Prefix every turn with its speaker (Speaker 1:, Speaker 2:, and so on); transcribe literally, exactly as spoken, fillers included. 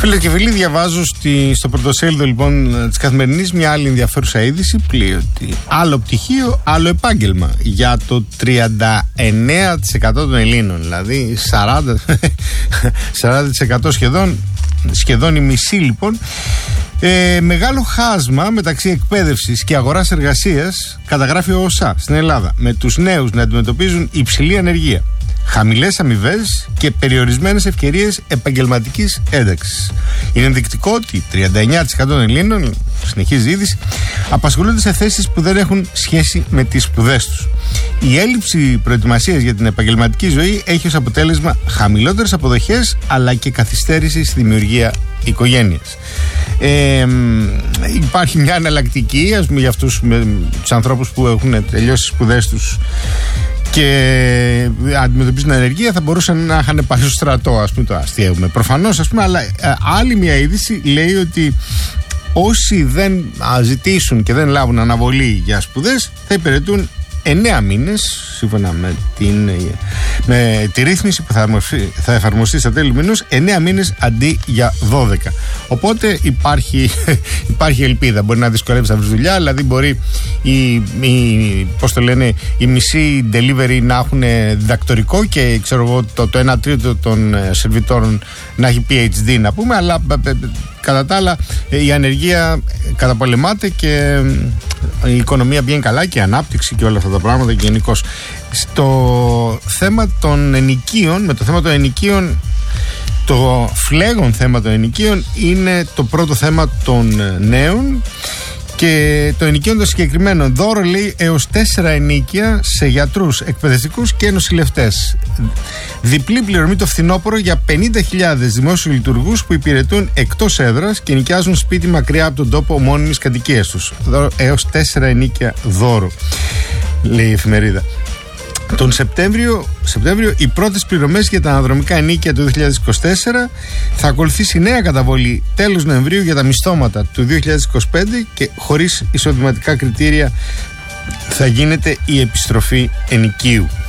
Speaker 1: Φίλες και φίλοι, διαβάζω στη, στο πρωτοσέλιδο λοιπόν της Καθημερινής μια άλλη ενδιαφέρουσα είδηση που λέει ότι άλλο πτυχίο, άλλο επάγγελμα για το τριάντα εννέα τοις εκατό των Ελλήνων, δηλαδή σαράντα τοις εκατό σχεδόν, σχεδόν η μισή λοιπόν. Ε, μεγάλο χάσμα μεταξύ εκπαίδευσης και αγοράς εργασίας καταγράφει ο ΟΣΑ στην Ελλάδα, με τους νέους να αντιμετωπίζουν υψηλή ανεργία, χαμηλές αμοιβές και περιορισμένες ευκαιρίες επαγγελματικής ένταξης. Είναι ενδεικτικό ότι τριάντα εννέα τοις εκατό των Ελλήνων, συνεχίζει η είδηση, απασχολούνται σε θέσεις που δεν έχουν σχέση με τις σπουδές τους. Η έλλειψη προετοιμασίας για την επαγγελματική ζωή έχει ως αποτέλεσμα χαμηλότερες αποδοχές αλλά και καθυστέρηση στη δημιουργία οικογένειας. Ε, υπάρχει μια εναλλακτική, ας πούμε, για αυτούς με, τους ανθρώπους που έχουν τελειώσει τις σπουδές τους και αντιμετωπίζουν ανεργία, θα μπορούσαν να είχαν πάει στο στρατό, ας πούμε, το αστείευουμε προφανώς, ας πούμε, αλλά ε, άλλη μια είδηση λέει ότι όσοι δεν ζητήσουν και δεν λάβουν αναβολή για σπουδές θα υπηρετούν εννέα μήνες, σύμφωνα με, την, με τη ρύθμιση που θα, θα εφαρμοστεί στα τέλη μηνός, εννέα μήνες αντί για δώδεκα. Οπότε υπάρχει, υπάρχει ελπίδα. Μπορεί να δυσκολεύει να βρει δουλειά, δηλαδή μπορεί η, η, πώς το λένε, η μισή delivery να έχουν διδακτορικό και ξέρω εγώ, το, το ένα τρίτο των σερβιτόρων να έχει πι έιτς ντι, να πούμε, αλλά κατά τα άλλα η ανεργία καταπολεμάται και η οικονομία βγαίνει καλά και η ανάπτυξη και όλα αυτά τα πράγματα γενικώς. Στο θέμα των ενοικίων, με το θέμα των ενοικίων, το φλέγον θέμα των ενοικίων είναι το πρώτο θέμα των νέων και το ενοικίων των συγκεκριμένων. Δώρο λέει έως τέσσερα ενοίκια σε γιατρούς, εκπαιδευτικούς και νοσηλευτές. Διπλή πληρωμή το φθινόπωρο για πενήντα χιλιάδες δημόσιους λειτουργούς που υπηρετούν εκτός έδρας και νοικιάζουν σπίτι μακριά από τον τόπο μόνιμης κατοικίας τους. Δώρο έως τέσσερα ενοίκια δώρο, λέει η εφημερίδα. Τον Σεπτέμβριο, Σεπτέμβριο οι πρώτες πληρωμές για τα αναδρομικά ενίκια του δύο χιλιάδες είκοσι τέσσερα, θα ακολουθήσει νέα καταβολή τέλος Νοεμβρίου για τα μισθώματα του δύο χιλιάδες είκοσι πέντε και χωρίς εισοδηματικά κριτήρια θα γίνεται η επιστροφή ενοικίου.